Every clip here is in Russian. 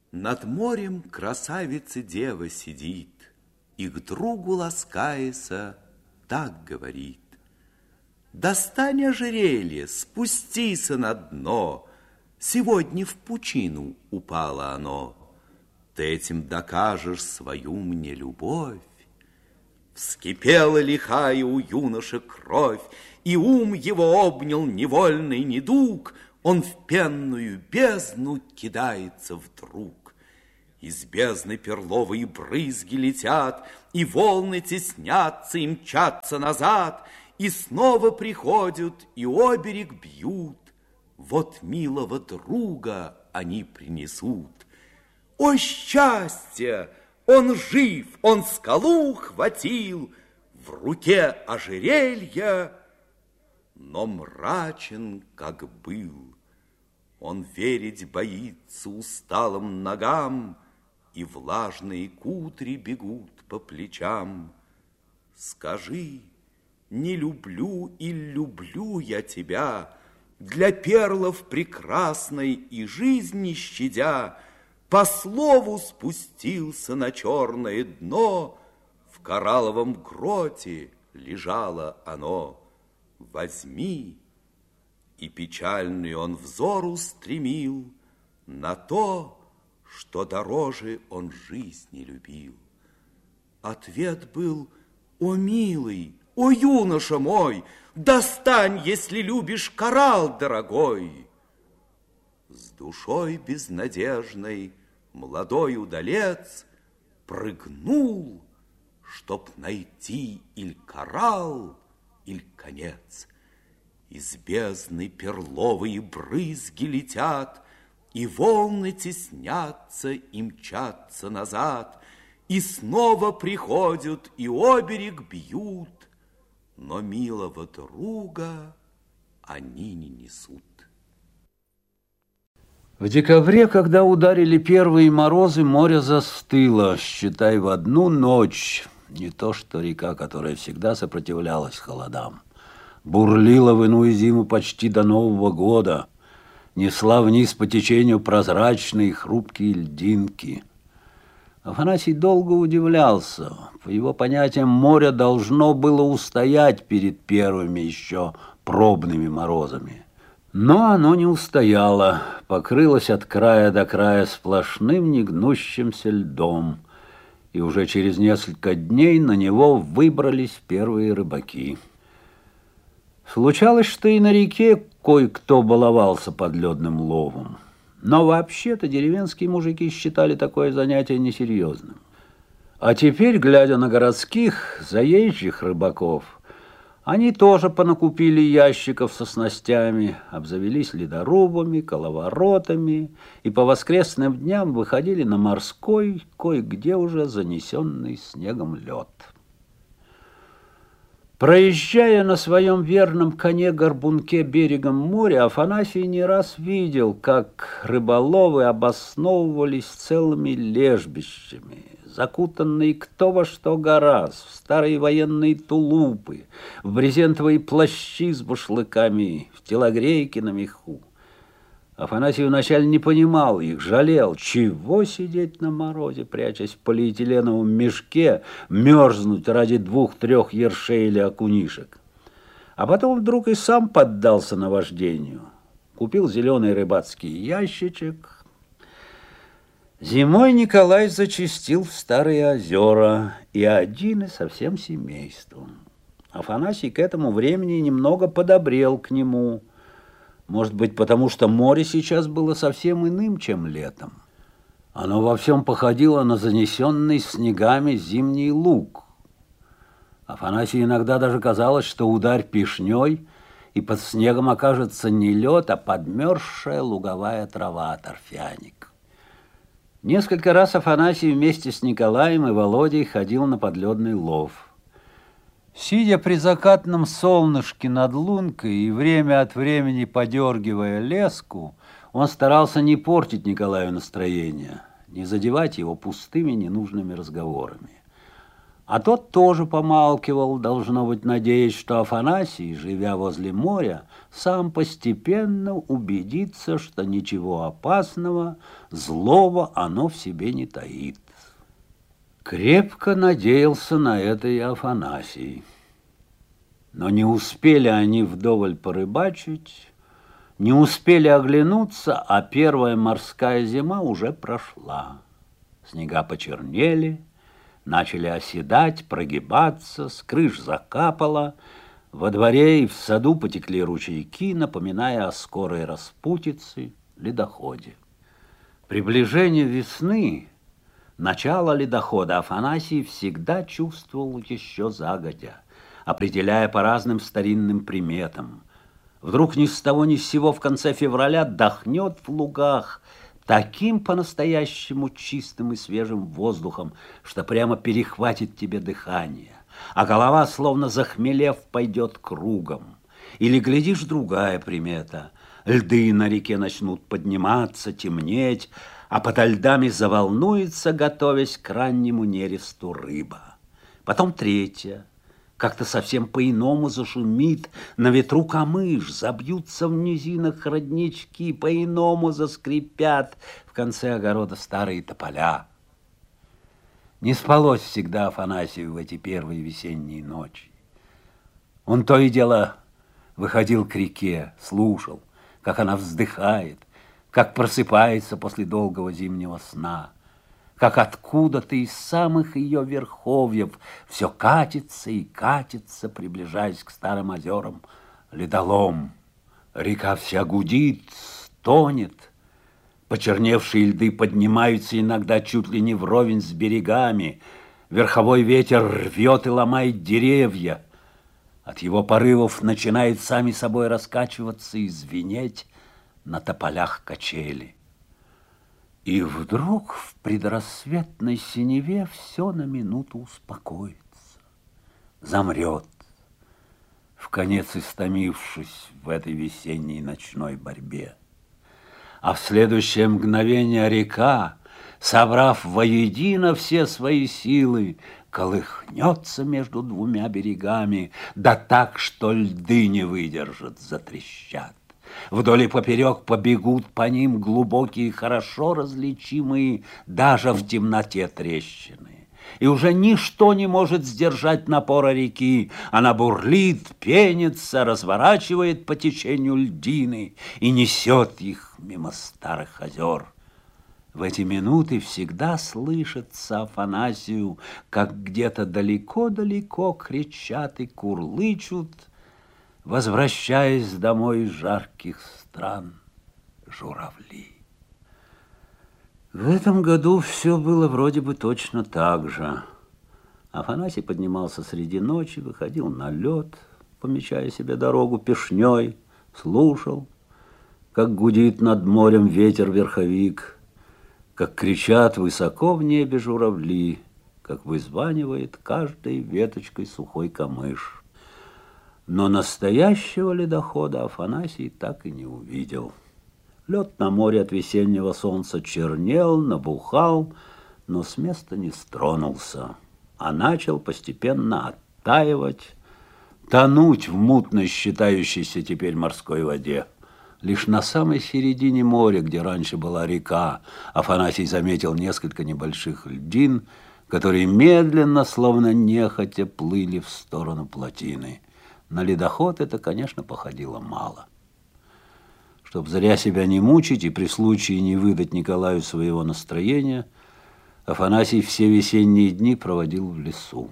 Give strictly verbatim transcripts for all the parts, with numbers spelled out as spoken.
Над морем красавица-дева сидит, и к другу ласкаяся, так говорит. Достань ожерелье, спустися на дно, сегодня в пучину упало оно. Ты этим докажешь свою мне любовь. Вскипела лихая у юноши кровь, и ум его обнял невольный недуг. Он в пенную бездну кидается вдруг. Из бездны перловые брызги летят, и волны теснятся и мчатся назад, и снова приходят, и оберег бьют. Вот милого друга они принесут. О, счастье! Он жив, он скалу хватил, в руке ожерелья, но мрачен, как был. Он верить боится усталым ногам, и влажные кудри бегут по плечам. Скажи, не люблю и люблю я тебя, для перлов прекрасной и жизни щадя, по слову спустился на черное дно, в коралловом гроте лежало оно. Возьми, и печальный он взор устремил на то, что дороже он жизни любил. Ответ был: о, милый, о, юноша мой, достань, если любишь, коралл дорогой. С душой безнадежной молодой удалец прыгнул, чтоб найти иль коралл, иль конец. Из бездны перловые брызги летят, и волны теснятся и мчатся назад, и снова приходят, и оберег бьют, но милого друга они не несут. В декабре, когда ударили первые морозы, море застыло, считай, в одну ночь. Не то что река, которая всегда сопротивлялась холодам. Бурлила в иную зиму почти до Нового года, несла вниз по течению прозрачные хрупкие льдинки. Афанасий долго удивлялся. По его понятиям, море должно было устоять перед первыми еще пробными морозами. Но оно не устояло, покрылось от края до края сплошным негнущимся льдом, и уже через несколько дней на него выбрались первые рыбаки. Случалось, что и на реке кое-кто баловался подледным ловом, но вообще-то деревенские мужики считали такое занятие несерьезным. А теперь, глядя на городских, заезжих рыбаков, они тоже понакупили ящиков со снастями, обзавелись ледорубами, коловоротами и по воскресным дням выходили на морской, кое-где уже занесенный снегом лед. Проезжая на своем верном коне-горбунке берегом моря, Афанасий не раз видел, как рыболовы обосновывались целыми лежбищами, закутанные кто во что гораздо, в старые военные тулупы, в брезентовые плащи с башлыками, в телогрейки на меху. Афанасий вначале не понимал их, жалел. Чего сидеть на морозе, прячась в полиэтиленовом мешке, мерзнуть ради двух-трех ершей или окунишек? А потом вдруг и сам поддался наваждению. Купил зеленый рыбацкий ящичек. Зимой Николай зачастил в старые озера, и один, и со всем семейством. Афанасий к этому времени немного подобрел к нему. Может быть, потому что море сейчас было совсем иным, чем летом. Оно во всем походило на занесенный снегами зимний луг. Афанасию иногда даже казалось, что ударь пишней, и под снегом окажется не лед, а подмерзшая луговая трава, торфяник. Несколько раз Афанасий вместе с Николаем и Володей ходил на подледный лов. Сидя при закатном солнышке над лункой и время от времени подергивая леску, он старался не портить Николаю настроение, не задевать его пустыми ненужными разговорами. А тот тоже помалкивал, должно быть, надеясь, что Афанасий, живя возле моря, сам постепенно убедится, что ничего опасного, злого оно в себе не таит. Крепко надеялся на это и Афанасий. Но не успели они вдоволь порыбачить, не успели оглянуться, а первая морская зима уже прошла. Снега почернели, начали оседать, прогибаться, с крыш закапало, во дворе и в саду потекли ручейки, напоминая о скорой распутице, ледоходе. Приближение весны, начало ледохода Афанасий всегда чувствовал еще загодя, определяя по разным старинным приметам. Вдруг ни с того ни с сего в конце февраля дохнет в лугах таким по-настоящему чистым и свежим воздухом, что прямо перехватит тебе дыхание, а голова, словно захмелев, пойдет кругом. Или, глядишь, другая примета. Льды на реке начнут подниматься, темнеть, а подо льдами заволнуется, готовясь к раннему нересту, рыба. Потом третья. Как-то совсем по-иному зашумит на ветру камыш, забьются в низинах роднички, по-иному заскрипят в конце огорода старые тополя. Не спалось всегда Афанасию в эти первые весенние ночи. Он то и дело выходил к реке, слушал, как она вздыхает, как просыпается после долгого зимнего сна, как откуда-то из самых ее верховьев все катится и катится, приближаясь к старым озерам, ледолом. Река вся гудит, стонет. Почерневшие льды поднимаются иногда чуть ли не вровень с берегами. Верховой ветер рвет и ломает деревья. От его порывов начинает сами собой раскачиваться и звенеть на тополях качели. И вдруг в предрассветной синеве все на минуту успокоится, замрет, вконец истомившись в этой весенней ночной борьбе. А в следующее мгновение река, собрав воедино все свои силы, колыхнется между двумя берегами, да так, что льды не выдержат, затрещат. Вдоль и поперек побегут по ним глубокие, хорошо различимые даже в темноте трещины. И уже ничто не может сдержать напора реки. Она бурлит, пенится, разворачивает по течению льдины и несет их мимо старых озер. В эти минуты всегда слышится Афанасию, как где-то далеко-далеко кричат и курлычут, возвращаясь домой из жарких стран, журавли. В этом году все было вроде бы точно так же. Афанасий поднимался среди ночи, выходил на лед, помечая себе дорогу пешней, слушал, как гудит над морем ветер-верховик, как кричат высоко в небе журавли, как вызванивает каждой веточкой сухой камыш. Но настоящего ледохода Афанасий так и не увидел. Лед на море от весеннего солнца чернел, набухал, но с места не стронулся, а начал постепенно оттаивать, тонуть в мутной, считающейся теперь морской воде. Лишь на самой середине моря, где раньше была река, Афанасий заметил несколько небольших льдин, которые медленно, словно нехотя, плыли в сторону плотины. На ледоход это, конечно, походило мало. Чтоб зря себя не мучить и при случае не выдать Николаю своего настроения, Афанасий все весенние дни проводил в лесу.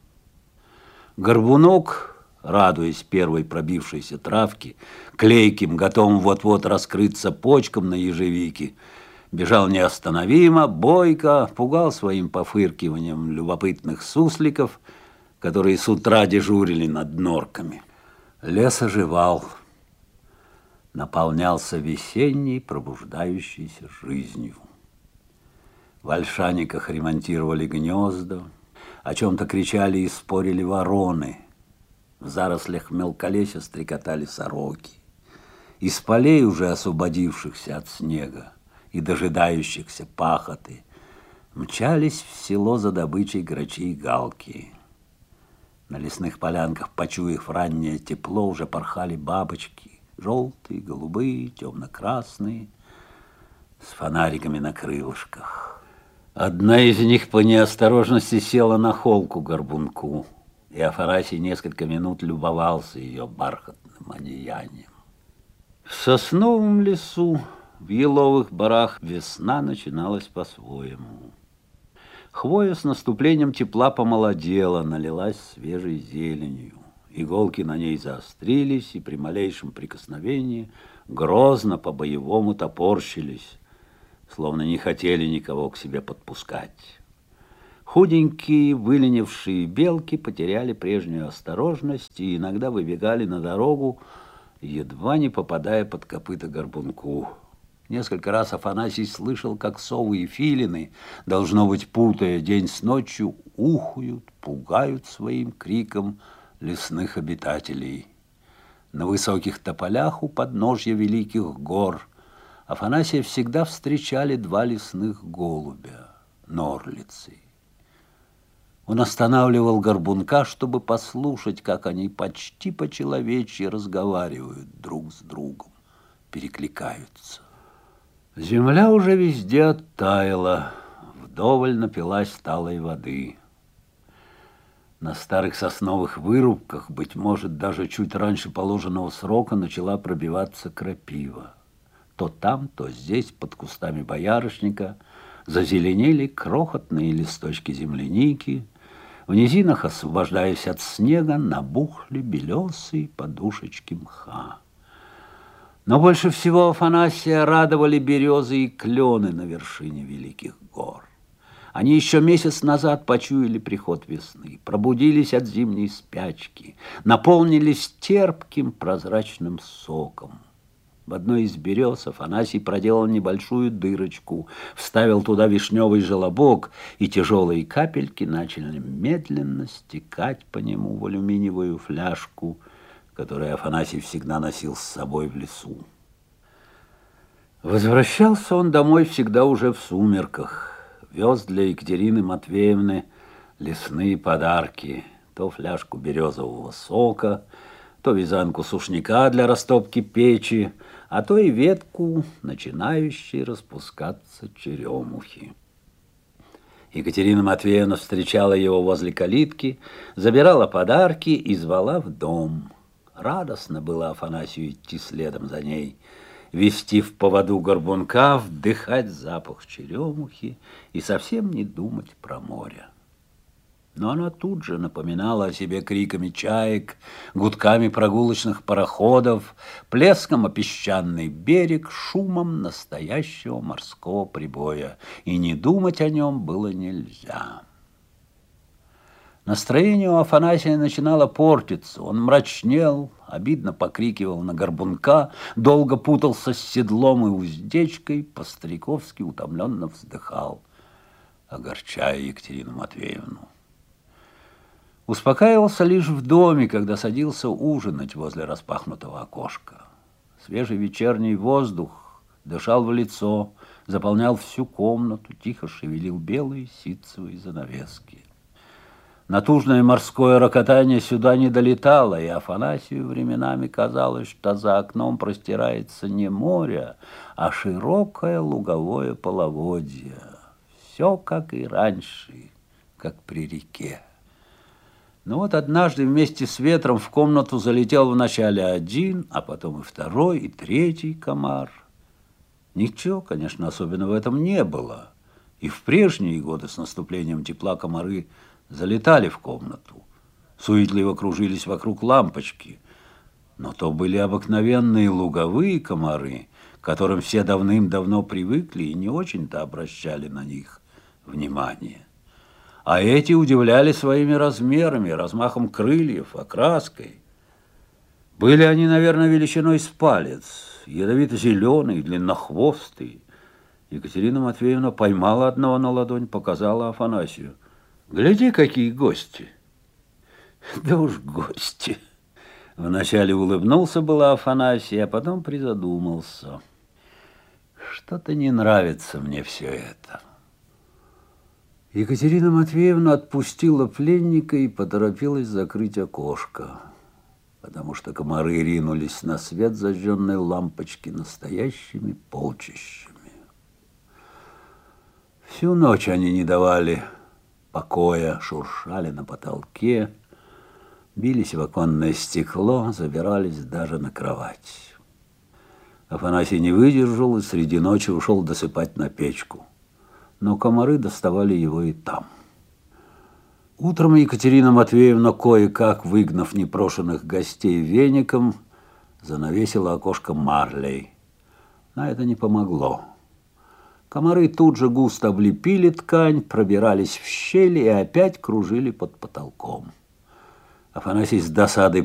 Горбунок, радуясь первой пробившейся травке, клейким, готовым вот-вот раскрыться почкам на ежевике, бежал неостановимо, бойко, пугал своим пофыркиванием любопытных сусликов, которые с утра дежурили над норками. Лес оживал, наполнялся весенней пробуждающейся жизнью. В ольшаниках ремонтировали гнезда, о чем-то кричали и спорили вороны, в зарослях мелколесья стрекотали сороки. Из полей, уже освободившихся от снега и дожидающихся пахоты, мчались в село за добычей грачи и галки. На лесных полянках, почуяв раннее тепло, уже порхали бабочки. Желтые, голубые, темно-красные, с фонариками на крылышках. Одна из них по неосторожности села на холку горбунку, и Афанасий несколько минут любовался ее бархатным одеянием. В сосновом лесу, в еловых барах весна начиналась по-своему. Хвоя с наступлением тепла помолодела, налилась свежей зеленью. Иголки на ней заострились и при малейшем прикосновении грозно по-боевому топорщились, словно не хотели никого к себе подпускать. Худенькие, выленившие белки потеряли прежнюю осторожность и иногда выбегали на дорогу, едва не попадая под копыта горбунку. Несколько раз Афанасий слышал, как совы и филины, должно быть, путая день с ночью, ухают, пугают своим криком лесных обитателей. На высоких тополях у подножья великих гор Афанасия всегда встречали два лесных голубя, норлицы. Он останавливал горбунка, чтобы послушать, как они почти по-человечьи разговаривают друг с другом, перекликаются. Земля уже везде оттаяла, вдоволь напилась талой воды. На старых сосновых вырубках, быть может, даже чуть раньше положенного срока начала пробиваться крапива. То там, то здесь, под кустами боярышника, зазеленели крохотные листочки земляники. В низинах, освобождаясь от снега, набухли белесые подушечки мха. Но больше всего Афанасия радовали березы и клены на вершине великих гор. Они еще месяц назад почуяли приход весны, пробудились от зимней спячки, наполнились терпким прозрачным соком. В одной из берез Афанасий проделал небольшую дырочку, вставил туда вишневый желобок, и тяжелые капельки начали медленно стекать по нему в алюминиевую фляжку, который Афанасий всегда носил с собой в лесу. Возвращался он домой всегда уже в сумерках, вез для Екатерины Матвеевны лесные подарки, то фляжку березового сока, то вязанку сушняка для растопки печи, а то и ветку, начинающей распускаться черемухи. Екатерина Матвеевна встречала его возле калитки, забирала подарки и звала в дом. Радостно было Афанасию идти следом за ней, вести в поводу горбунка, вдыхать запах черемухи и совсем не думать про море. Но она тут же напоминала о себе криками чаек, гудками прогулочных пароходов, плеском о песчаный берег, шумом настоящего морского прибоя, и не думать о нем было нельзя. Настроение у Афанасия начинало портиться, он мрачнел, обидно покрикивал на горбунка, долго путался с седлом и уздечкой, по-стариковски утомленно вздыхал, огорчая Екатерину Матвеевну. Успокаивался лишь в доме, когда садился ужинать возле распахнутого окошка. Свежий вечерний воздух дышал в лицо, заполнял всю комнату, тихо шевелил белые ситцевые занавески. Натужное морское рокотание сюда не долетало, и Афанасию временами казалось, что за окном простирается не море, а широкое луговое половодье. Все как и раньше, как при реке. Но вот однажды вместе с ветром в комнату залетел вначале один, а потом и второй, и третий комар. Ничего, конечно, особенного в этом не было. И в прежние годы с наступлением тепла комары залетали в комнату, суетливо кружились вокруг лампочки. Но то были обыкновенные луговые комары, к которым все давным-давно привыкли и не очень-то обращали на них внимание. А эти удивляли своими размерами, размахом крыльев, окраской. Были они, наверное, величиной с палец, ядовито-зеленые, длиннохвостые. Екатерина Матвеевна поймала одного на ладонь, показала Афанасию. «Гляди, какие гости!» «Да уж гости!» Вначале улыбнулся было Афанасий, а потом призадумался. «Что-то не нравится мне все это». Екатерина Матвеевна отпустила пленника и поторопилась закрыть окошко, потому что комары ринулись на свет зажженной лампочки настоящими полчищами. Всю ночь они не давали покоя, шуршали на потолке, бились в оконное стекло, забирались даже на кровать. Афанасий не выдержал и среди ночи ушел досыпать на печку. Но комары доставали его и там. Утром Екатерина Матвеевна, кое-как выгнав непрошенных гостей веником, занавесила окошко марлей. Но это не помогло. Комары тут же густо облепили ткань, пробирались в щели и опять кружили под потолком. Афанасий с досадой